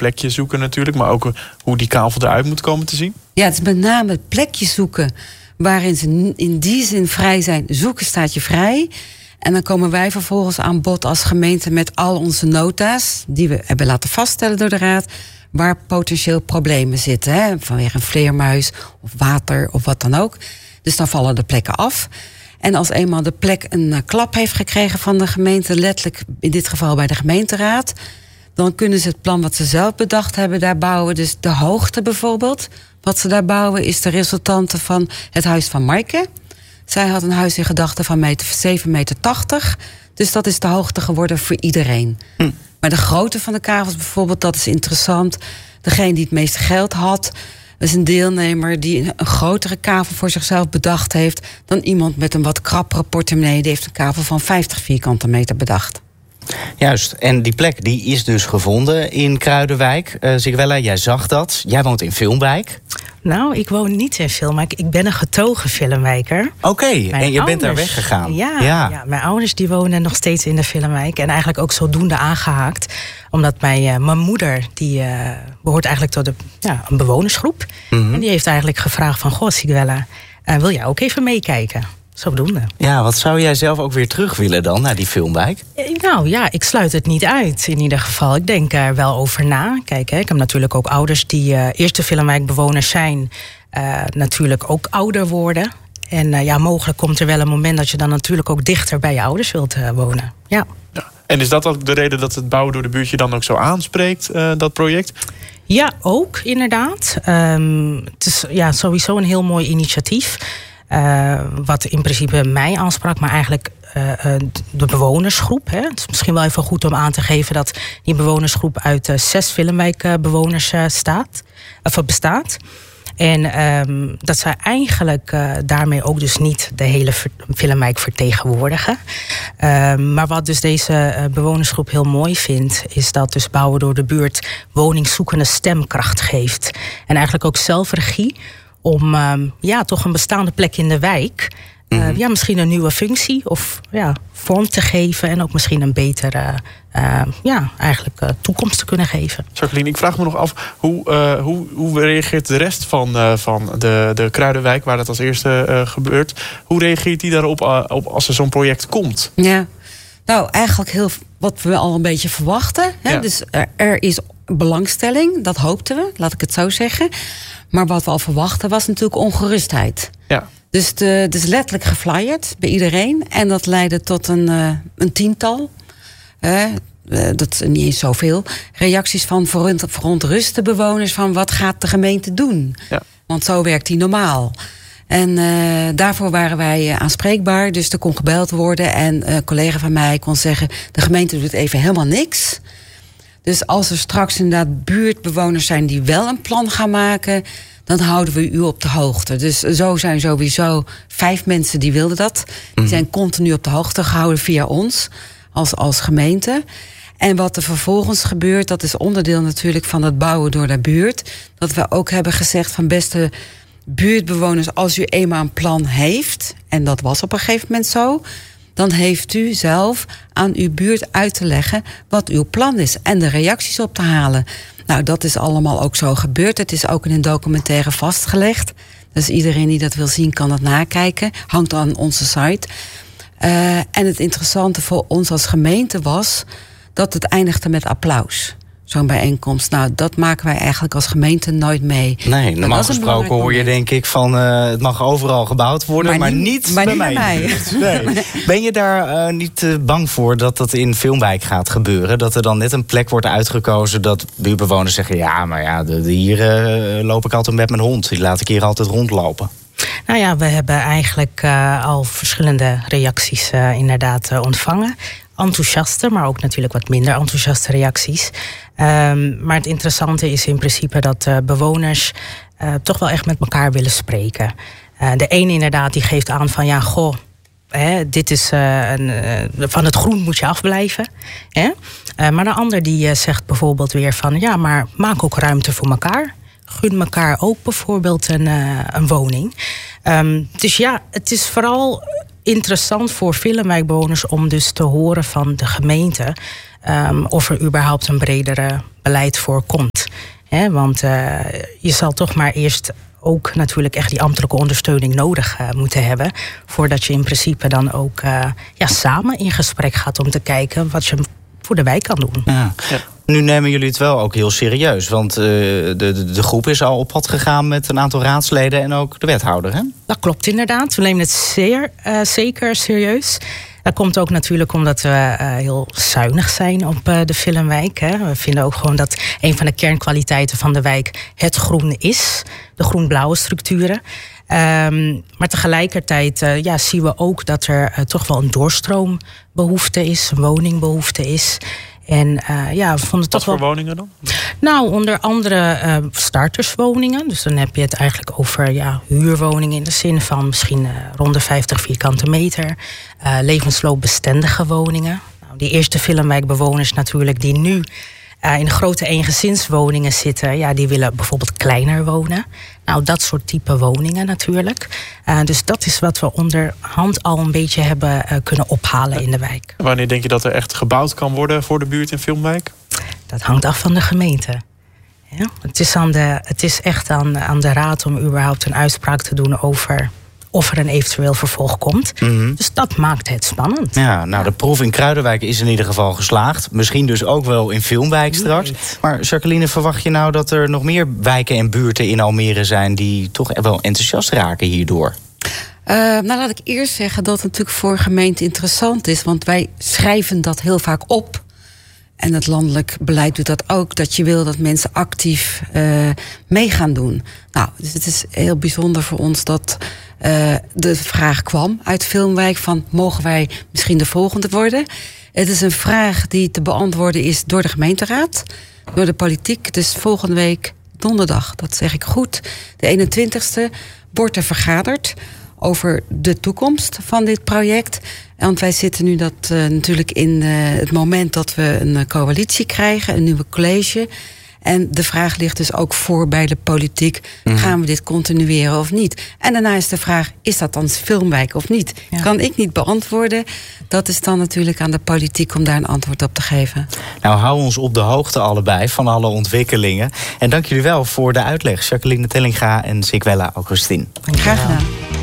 plekje zoeken natuurlijk, maar ook hoe die kavel eruit moet komen te zien? Ja, het is met name het plekje zoeken waarin ze in die zin vrij zijn. Zoeken staat je vrij. En dan komen wij vervolgens aan bod als gemeente met al onze nota's, die we hebben laten vaststellen door de Raad, waar potentieel problemen zitten. Hè? Vanwege een vleermuis of water of wat dan ook. Dus dan vallen de plekken af. En als eenmaal de plek een klap heeft gekregen van de gemeente, letterlijk in dit geval bij de gemeenteraad, dan kunnen ze het plan wat ze zelf bedacht hebben daar bouwen. Dus de hoogte bijvoorbeeld, wat ze daar bouwen, is de resultante van het huis van Maaike. Zij had een huis in gedachten van 7,80 meter. Dus dat is de hoogte geworden voor iedereen. Maar de grootte van de kavels bijvoorbeeld, dat is interessant. Degene die het meeste geld had, is een deelnemer die een grotere kavel voor zichzelf bedacht heeft dan iemand met een wat krappere portemonnee. Die heeft een kavel van 50 vierkante meter bedacht. Juist, en die plek die is dus gevonden in Kruidenwijk. Sigwella, jij zag dat. Jij woont in Filmwijk. Nou, ik woon niet in Filmwijk. Ik ben een getogen Filmwijker. Oké, en je bent daar weggegaan. Ja, mijn ouders die wonen nog steeds in de Filmwijk. En eigenlijk ook zodoende aangehaakt. Omdat mijn moeder, die behoort eigenlijk tot een bewonersgroep. En die heeft eigenlijk gevraagd van, goh, Sigwella, wil jij ook even meekijken? Zodoende. Ja, wat zou jij zelf ook weer terug willen dan naar die Filmwijk? Nou ja, ik sluit het niet uit in ieder geval. Ik denk er wel over na. Kijk, ik heb natuurlijk ook ouders die eerste Filmwijkbewoners zijn. Natuurlijk ook ouder worden. En mogelijk komt er wel een moment dat je dan natuurlijk ook dichter bij je ouders wilt wonen. Ja. En is dat ook de reden dat het bouwen door de buurt je dan ook zo aanspreekt, dat project? Ja, ook inderdaad. Het is sowieso een heel mooi initiatief. Wat in principe mij aansprak, maar eigenlijk de bewonersgroep. Hè. Het is misschien wel even goed om aan te geven dat die bewonersgroep uit 6 Filmwijkbewoners bestaat. En dat zij eigenlijk daarmee ook dus niet de hele Filmwijk vertegenwoordigen. Maar wat dus deze bewonersgroep heel mooi vindt, is dat dus bouwen door de buurt woningzoekende stemkracht geeft. En eigenlijk ook zelfregie om toch een bestaande plek in de wijk, misschien een nieuwe functie of vorm te geven en ook misschien een betere toekomst te kunnen geven. Jacqueline, ik vraag me nog af, hoe reageert de rest van de Kruidenwijk, waar dat als eerste gebeurt, hoe reageert die daarop als er zo'n project komt? Ja, nou eigenlijk wat we al een beetje verwachten. Hè? Ja. Dus er is belangstelling, dat hoopten we, laat ik het zo zeggen. Maar wat we al verwachten was natuurlijk ongerustheid. Ja. Dus het is letterlijk geflyerd bij iedereen. En dat leidde tot een tiental, dat is niet eens zoveel, reacties van verontruste bewoners van wat gaat de gemeente doen? Ja. Want zo werkt die normaal. En daarvoor waren wij aanspreekbaar. Dus er kon gebeld worden. En een collega van mij kon zeggen, de gemeente doet even helemaal niks. Dus als er straks inderdaad buurtbewoners zijn die wel een plan gaan maken, dan houden we u op de hoogte. Dus zo zijn sowieso 5 mensen die wilden dat. Die zijn continu op de hoogte gehouden via ons als gemeente. En wat er vervolgens gebeurt, dat is onderdeel natuurlijk van het bouwen door de buurt. Dat we ook hebben gezegd van beste buurtbewoners, als u eenmaal een plan heeft, en dat was op een gegeven moment zo, dan heeft u zelf aan uw buurt uit te leggen wat uw plan is en de reacties op te halen. Nou, dat is allemaal ook zo gebeurd. Het is ook in een documentaire vastgelegd. Dus iedereen die dat wil zien kan dat nakijken. Hangt aan onze site. En het interessante voor ons als gemeente was dat het eindigde met applaus. Zo'n bijeenkomst. Nou, dat maken wij eigenlijk als gemeente nooit mee. Nee, normaal gesproken hoor je denk ik van het mag overal gebouwd worden, maar niet bij mij. Nee. Ben je daar niet bang voor dat dat in Filmwijk gaat gebeuren? Dat er dan net een plek wordt uitgekozen dat buurtbewoners zeggen, ja, maar ja, hier loop ik altijd met mijn hond. Die laat ik hier altijd rondlopen. Nou ja, we hebben eigenlijk al verschillende reacties inderdaad ontvangen. Enthousiaste, maar ook natuurlijk wat minder enthousiaste reacties. Maar het interessante is in principe dat bewoners toch wel echt met elkaar willen spreken. De een inderdaad die geeft aan van dit is van het groen moet je afblijven. Maar de ander die zegt bijvoorbeeld weer van maar maak ook ruimte voor elkaar. Gun elkaar ook bijvoorbeeld een woning. Dus het is vooral interessant voor Filmwijkbewoners om dus te horen van de gemeente of er überhaupt een bredere beleid voor komt. Want je zal toch maar eerst ook natuurlijk echt die ambtelijke ondersteuning nodig moeten hebben. Voordat je in principe dan ook samen in gesprek gaat om te kijken wat je voor de wijk kan doen. Ja. Nu nemen jullie het wel ook heel serieus. Want de groep is al op pad gegaan met een aantal raadsleden en ook de wethouder. Hè? Dat klopt inderdaad. We nemen het zeker serieus. Dat komt ook natuurlijk omdat we heel zuinig zijn op de Filmwijk. Hè. We vinden ook gewoon dat een van de kernkwaliteiten van de wijk het groen is. De groen-blauwe structuren. Maar tegelijkertijd zien we ook dat er toch wel een doorstroombehoefte is. Een woningbehoefte is. En we vonden toch wel... Wat voor woningen dan? Nou, onder andere starterswoningen. Dus dan heb je het eigenlijk over huurwoningen in de zin van misschien rond de 50 vierkante meter. Levensloopbestendige woningen. Nou, die eerste Filmwijkbewoners natuurlijk die nu in grote eengezinswoningen zitten, die willen bijvoorbeeld kleiner wonen. Nou, dat soort type woningen natuurlijk. Dus dat is wat we onderhand al een beetje hebben kunnen ophalen in de wijk. Wanneer denk je dat er echt gebouwd kan worden voor de buurt in Filmwijk? Dat hangt af van de gemeente. Ja, het is echt aan de raad om überhaupt een uitspraak te doen over of er een eventueel vervolg komt. Mm-hmm. Dus dat maakt het spannend. Ja, nou, de proef in Kruidenwijk is in ieder geval geslaagd. Misschien dus ook wel in Filmwijk straks. Maar Jacqueline, verwacht je nou dat er nog meer wijken en buurten in Almere zijn die toch wel enthousiast raken hierdoor? Laat ik eerst zeggen dat het natuurlijk voor gemeente interessant is. Want wij schrijven dat heel vaak op. En het landelijk beleid doet dat ook. Dat je wil dat mensen actief mee gaan doen. Nou, dus het is heel bijzonder voor ons dat de vraag kwam uit Filmwijk van mogen wij misschien de volgende worden? Het is een vraag die te beantwoorden is door de gemeenteraad, door de politiek. Dus volgende week donderdag, dat zeg ik goed, de 21ste, wordt er vergaderd over de toekomst van dit project. Want wij zitten nu natuurlijk in het moment dat we een coalitie krijgen, een nieuwe college. En de vraag ligt dus ook voor bij de politiek. Gaan we dit continueren of niet? En daarna is de vraag, is dat dan Filmwijk of niet? Ja. Kan ik niet beantwoorden. Dat is dan natuurlijk aan de politiek om daar een antwoord op te geven. Nou, hou ons op de hoogte allebei van alle ontwikkelingen. En dank jullie wel voor de uitleg. Jacqueline Tellinga en Sikwella Augustin. Graag gedaan.